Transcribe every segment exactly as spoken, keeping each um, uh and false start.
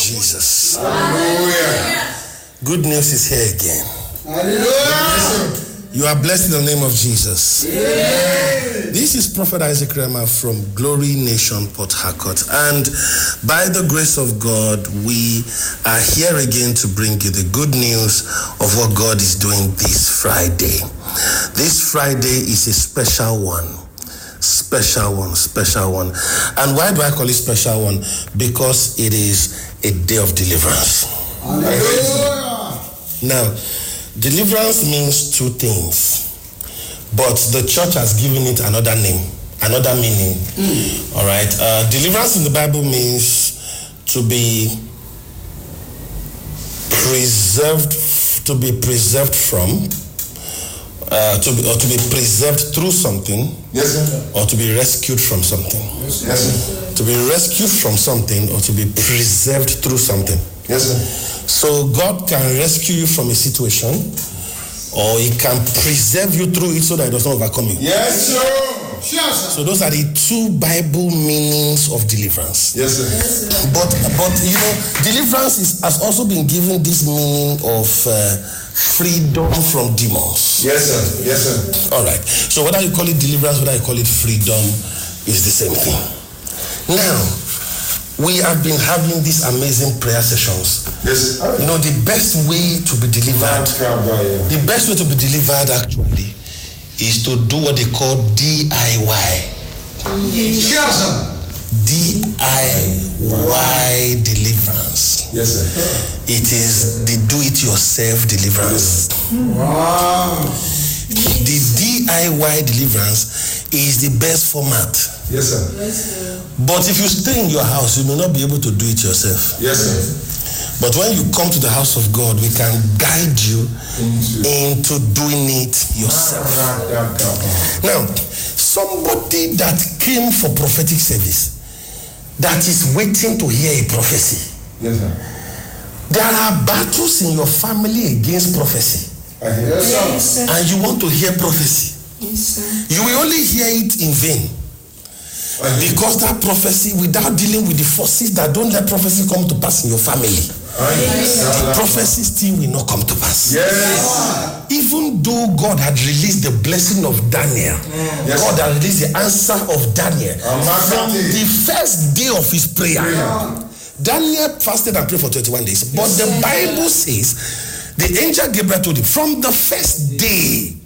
Jesus. Hallelujah. Good news is here again. Hallelujah. You are blessed in the name of Jesus. Amen. This is Prophet Isaac Rema from Glory Nation, Port Harcourt. And by the grace of God, we are here again to bring you the good news of what God is doing this Friday. This Friday is a special one. Special one, special one. And why do I call it special one? Because it is a day of deliverance. Hallelujah. Now, deliverance means two things, but the church has given it another name, another meaning. Mm. All right. Uh, deliverance in the Bible means to be preserved, to be preserved from, uh, to be or to be preserved through something. Yes, sir. Or to be rescued from something. Yes, sir. To be rescued from something or to be preserved through something. Yes, sir. So God can rescue you from a situation, or He can preserve you through it so that it does not overcome you. Yes, sir. Yes, sir. So those are the two Bible meanings of deliverance. Yes, sir. Yes, sir. But but you know, deliverance is, has also been given this meaning of uh, freedom from demons. Yes, sir. Yes, sir. All right. So whether you call it deliverance, whether you call it freedom, is the same thing. Now, we have been having these amazing prayer sessions. Yes, sir. You know, the best way to be delivered, the best way to be delivered actually is to do what they call D I Y. Yes, sir. D I Y deliverance. Yes, sir. It is the do-it-yourself deliverance. Wow. The D I Y deliverance is the best format. Yes, sir. Yes, sir. But if you stay in your house, you may not be able to do it yourself. Yes, sir. But when you come to the house of God, we can guide you into doing it yourself. Now, somebody that came for prophetic service, that is waiting to hear a prophecy. Yes, sir. There are battles in your family against prophecy. Yes, sir. Yes, sir. And you want to hear prophecy. Yes, sir. You will only hear it in vain. Because that prophecy, without dealing with the forces that don't let prophecy come to pass in your family, the prophecy still will not come to pass. Yes. Even though God had released the blessing of Daniel, Yes. God had released the answer of Daniel from the first day of his prayer. Prayer. Daniel fasted and prayed for twenty-one days. But the Bible says the angel Gabriel told him, from the first day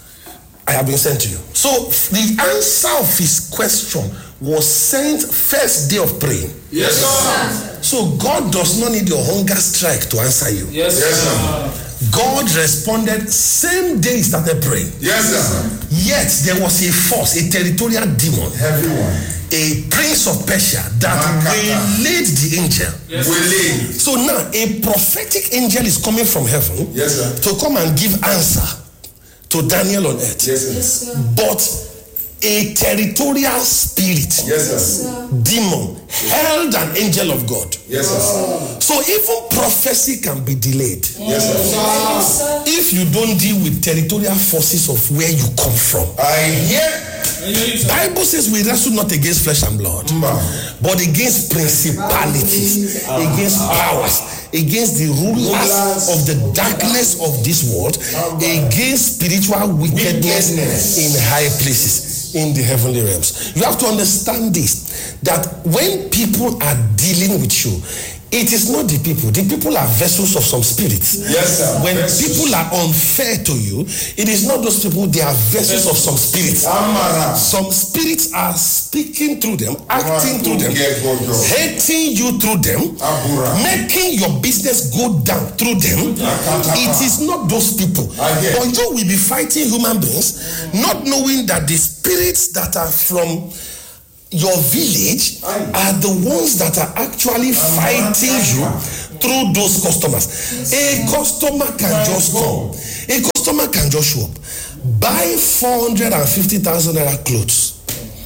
I have been sent to you. So the answer of his question was sent first day of praying. Yes, sir. So God does not need your hunger strike to answer you. Yes, sir. God responded same day he started praying. Yes, sir. Yet there was a force, a territorial demon, Heavy one. a prince of Persia that Makata. waylaid the angel. Yes, sir. So now a prophetic angel is coming from heaven Yes, sir. to come and give answer to Daniel on earth. Yes, sir. Yes, sir. But a territorial spirit, Yes, sir. Sir. demon, held an angel of God. Yes, sir. So even prophecy can be delayed Yes, sir. Yes, sir. if you don't deal with territorial forces of where you come from. I hear. Bible says we wrestle not against flesh and blood, but against principalities, against powers, against the rulers of the darkness of this world, against spiritual wickedness in high places, in the heavenly realms. You have to understand this, that when people are dealing with you, it is not the people. The people are vessels of some spirits. Yes, sir. When Vessels. people are unfair to you, it is not those people, they are vessels of some spirits. Amara. Some spirits are speaking through them, acting through them, Yeah, God, God. hating you through them, Abura. making your business go down through them. It is not those people. I hear. But you will be fighting human beings, not knowing that the spirits that are from your village are the ones that are actually fighting you through those customers. A customer can just come. A customer can just show up, buy four hundred fifty thousand naira clothes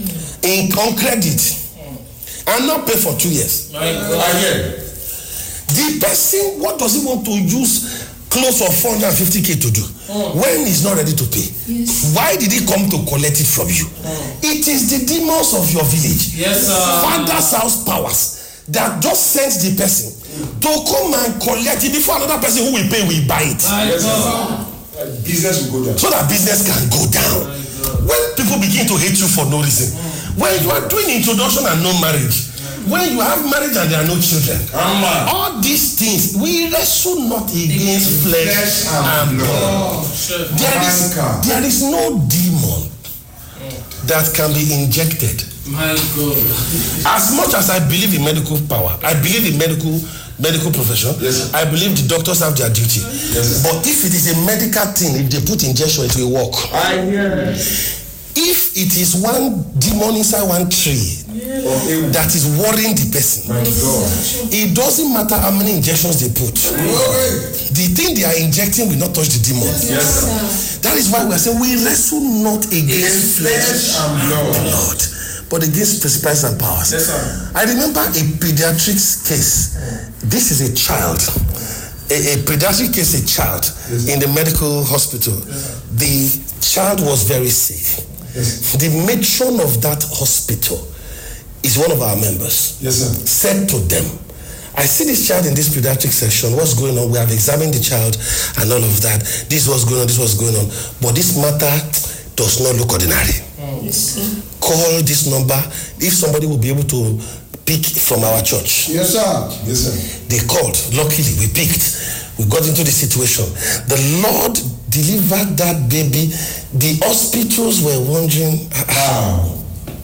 in on credit and not pay for two years. I hear. The person, what does he want to use close of four hundred fifty k to do mm. when he's not ready to pay? Yes. Why did he come to collect it from you? Mm. It is the demons of your village, yes, sir. father's house powers that just sent the person to come and collect it before another person who will pay will buy it. Yes, sir. Business will go down. So that business can go down. When people begin to hate you for no reason, when you are doing introduction and no marriage, when you have marriage and there are no children, Amen. all these things, we wrestle not against flesh and blood. There is, there is no demon that can be injected. My God. As much as I believe in medical power, I believe in medical medical profession. Yes, I believe the doctors have their duty. Yes, but if it is a medical thing, if they put injection, it will work. I hear. If it is one demon inside one tree Okay. that is worrying the person, My God. it doesn't matter how many injections they put. The thing they are injecting will not touch the demon. Yes, sir. That is why we are saying we wrestle not against flesh and blood, blood, but against principalities and powers. Yes, sir. I remember a pediatrics case. This is a child, a, a pediatric case, a child Yes, in the medical hospital. Yes, The child was very sick. Yes. The matron of that hospital is one of our members. Yes, sir. Said to them, I see this child in this pediatric section. What's going on? We have examined the child and all of that. This was going on, this was going on. But this matter does not look ordinary. Yes, Call this number if somebody will be able to pick from our church. Yes, sir. Yes, sir. They called. Luckily, we picked. We got into the situation. The Lord delivered that baby. The hospitals were wondering, How?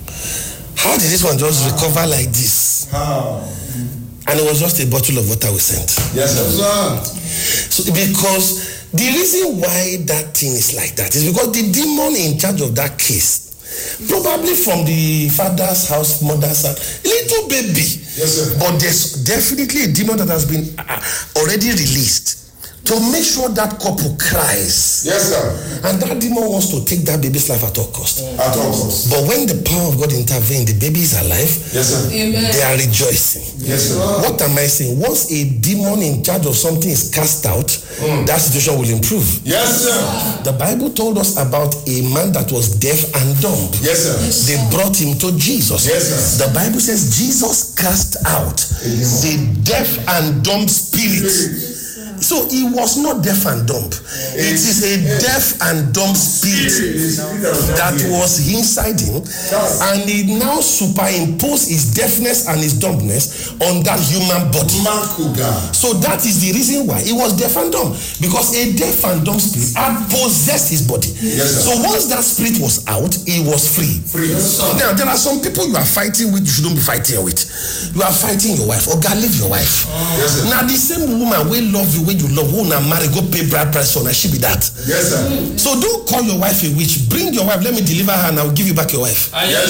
how did this one just recover like this? How? And it was just a bottle of water we sent. Yes, sir. So because the reason why that thing is like that is because the demon in charge of that case, probably from the father's house, mother's house, little baby. Yes, sir. But there's definitely a demon that has been uh, already released to make sure that couple cries. Yes, sir. And that demon wants to take that baby's life at all cost. At all costs. But when the power of God intervenes, the baby is alive. Yes, sir. Amen. They are rejoicing. Yes, sir. What am I saying? Once a demon in charge of something is cast out, Mm. that situation will improve. Yes, sir. The Bible told us about a man that was deaf and dumb. Yes, sir. They brought him to Jesus. Yes, sir. The Bible says Jesus cast out the deaf and dumb spirit. So he was not deaf and dumb. It is a deaf and dumb spirit that was inside him, and he now superimposed his deafness and his dumbness on that human body. So that is the reason why he was deaf and dumb, because a deaf and dumb spirit had possessed his body. Yes, so once that spirit was out, he was free. Free. Now there are some people you are fighting with, you shouldn't be fighting with. You are fighting your wife. Oh God, leave your wife. Yes, sir. Now the same woman will love you when you love, who now marry, go pay bride price on her, she be that. Yes, sir. So don't call your wife a witch. Bring your wife, let me deliver her and I will give you back your wife. Yes,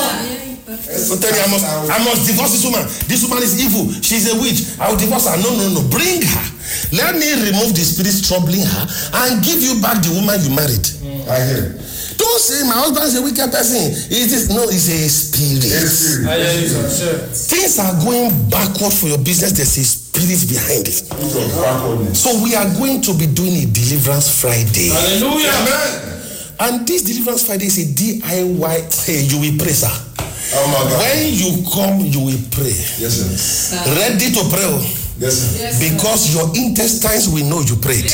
sir. So tell you, I must, I must divorce this woman. This woman is evil. She's a witch. I will divorce her. No, no, no. Bring her. Let me remove the spirits troubling her and give you back the woman you married. I hear. Don't say my husband is a wicked person. It is no, it's a spirit. Yes, I hear you, sir. Things are going backward for your business. There's a spirit behind it. So we are going to be doing a Deliverance Friday. Hallelujah. Amen. And this Deliverance Friday is a D I Y. Hey, you will pray, sir. Oh my God. When you come, you will pray. Yes, sir. Ready to pray. Yes, sir. Yes, sir. Because your intestines will know you prayed.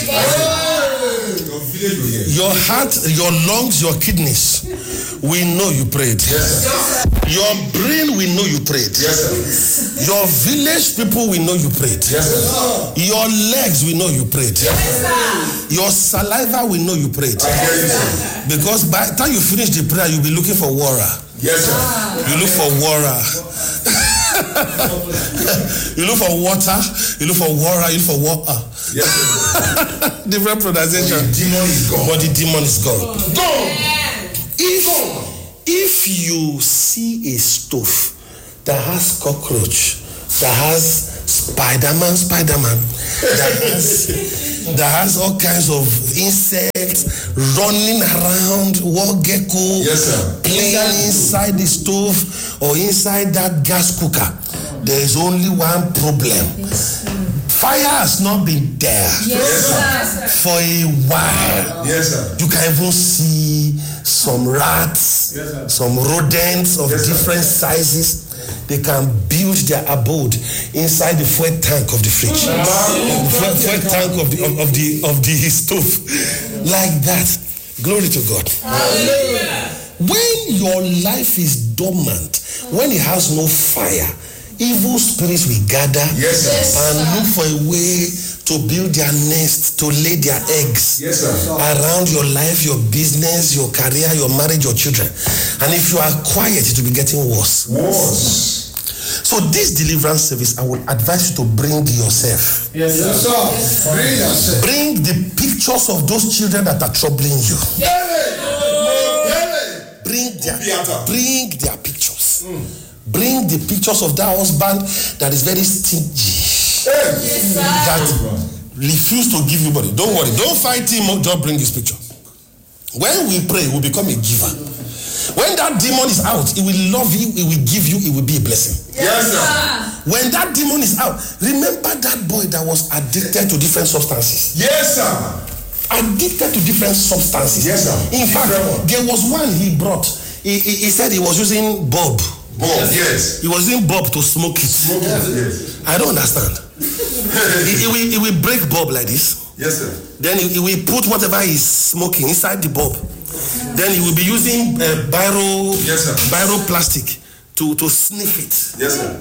Your village will hear. Your heart, your lungs, your kidneys will know you prayed. Yes, sir. Your brain will know you prayed. Yes, sir. Your village people will know you prayed. Yes, sir. Your legs will know you prayed. Your saliva will know you prayed. I hear you, sir. Because by the time you finish the prayer, you'll be looking for water. Yes, sir. You look for water. You look for water. You look for water. You look for water. Yes, sir. Different pronunciation. The demon is gone. But the demon is gone. Gone. If if you see a stove that has cockroach, that has Spider-Man, Spider-Man, that has that has all kinds of insects running around, war gecko, Yes, sir. playing inside the stove or inside that gas cooker, there is only one problem. Fire has not been there Yes, sir. for a while. Yes, sir. You can even see some rats, Yes, sir. some rodents of Yes, sir. different sizes. they can build their abode inside the fuel tank of the fridge, the fuel, fuel tank of the of, of the of the stove, like that. Glory to God. Hallelujah. When your life is dormant, when it has no fire, evil spirits will gather yes, and look for a way to build their nest, to lay their eggs yes, sir. around your life, your business, your career, your marriage, your children. And if you are quiet, it will be getting worse. Worse. So this deliverance service, I will advise you to bring yourself. Yes, sir. Yes, sir. Bring yourself. Bring the pictures of those children that are troubling you. Bring their, bring their pictures. Mm. Bring the pictures of that husband that is very stingy. Yes, that refuse to give you money. Don't worry. Don't fight him. Just bring his picture. When we pray, we become a giver. When that demon is out, it will love you, it will give you, it will be a blessing. Yes, sir. When that demon is out, remember that boy that was addicted to different substances. Yes, sir. Addicted to different substances. Yes, sir. In fact, there was one he brought. He, he, he said he was using bulb. Bulb, yes. He was using bulb to smoke it. Smoke it, yes. I don't understand. he, he, will, he will break bulb like this. Yes, sir. Then he, he will put whatever he's smoking inside the bulb. Then he will be using uh, biro, yes, sir. biro plastic to, to sniff it. Yes, sir.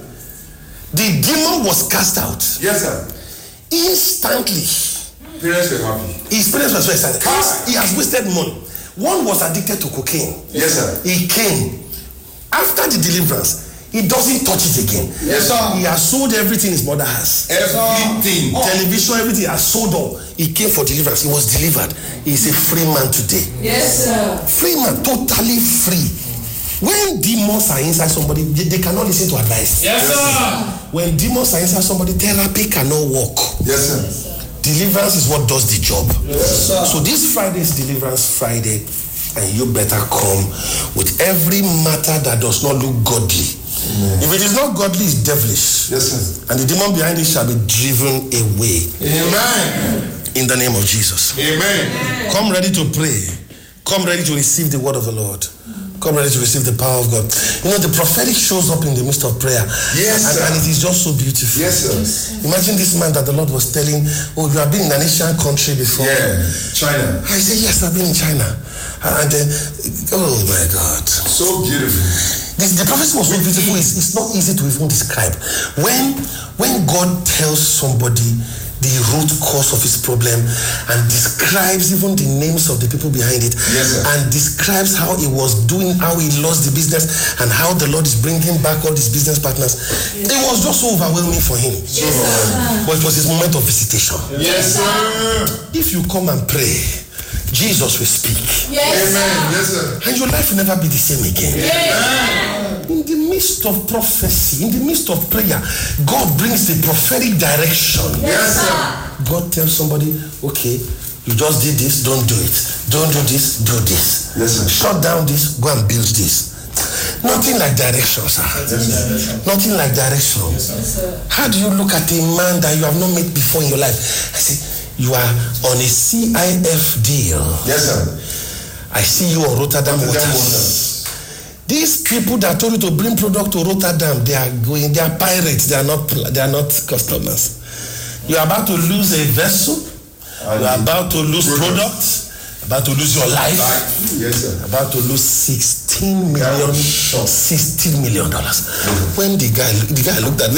The demon was cast out. Yes, sir. Instantly. Parents were happy. His parents were so excited. He has wasted money. One was addicted to cocaine. Yes, sir. He came. After the deliverance, he doesn't touch it again. Yes, sir. He has sold everything his mother has. Everything. Oh. Television, everything has sold all. He came for deliverance. He was delivered. He's a free man today. Yes, sir. Free man, totally free. When demons are inside somebody, they, they cannot listen to advice. Yes, sir. When demons are inside somebody, therapy cannot work. Yes, sir. Deliverance is what does the job. Yes, sir. So this Friday is Deliverance Friday, and you better come with every matter that does not look godly. Amen. If it is not godly, it's devilish. Yes, sir. And the demon behind it shall be driven away. Amen. In the name of Jesus. Amen. Come ready to pray. Come ready to receive the word of the Lord. Come ready to receive the power of God. You know, the prophetic shows up in the midst of prayer. Yes, and, sir. and it is just so beautiful. Yes, sir. Imagine this man that the Lord was telling, oh, you have been in an Asian country before. Yeah, China. I said, yes, I've been in China. And then, oh my God. So beautiful. This, the prophecy was so beautiful, it's, it's not easy to even describe. When, when God tells somebody the root cause of his problem and describes even the names of the people behind it, yes, and describes how he was doing, how he lost the business, and how the Lord is bringing back all his business partners, yes, it was just so overwhelming for him. Yes, sir. But it was his moment of visitation. Yes, sir. If you come and pray, Jesus will speak. Yes, amen. Yes, sir. And your life will never be the same again. Amen. In the midst of prophecy, in the midst of prayer, God brings the prophetic direction. Yes, sir. God tells somebody, okay, you just did this, don't do it. Don't do this, do this. Yes, sir. Shut down this, go and build this. Nothing like direction, sir. Yes, sir. Nothing like direction. Yes, sir. How do you look at a man that you have not met before in your life? I say, you are on a C I F deal. Yes, sir. I see you on Rotterdam, Rotterdam waters. waters. These people that told you to bring product to Rotterdam, they are going, they are pirates, they are not they are not customers. You are about to lose a vessel, you are about to lose products, about to lose your life. Yes, sir. About to lose sixteen million, sixteen million dollars. Mm-hmm. When the guy the guy looked at me,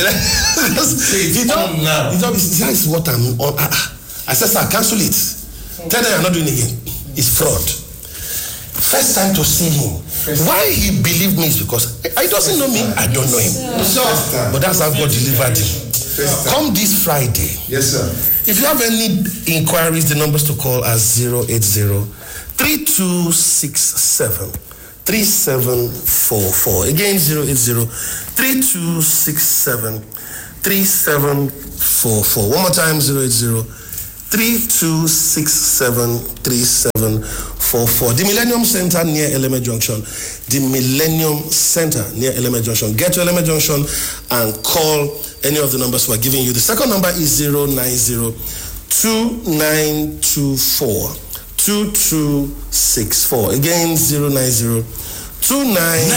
he told me, he told me, this is what I'm on. I said, sir, cancel it. Tell them I'm not doing it again. It's fraud. First time to see him. Why he believed me is because he doesn't know me, I don't know him. But that's how God delivered him. Come this Friday. Yes, sir. If you have any inquiries, the numbers to call are zero eight zero, three two six seven, three seven four four. Again, zero eight zero, three two six seven, three seven four four. One more time, zero eight zero, three two six seven, three seven four four. The Millennium Center near Eleme Junction. The Millennium Center near Eleme Junction. Get to Eleme Junction and call any of the numbers we're giving you. The second number is zero nine zero, two nine two four, two two six four. Again, zero nine zero, two nine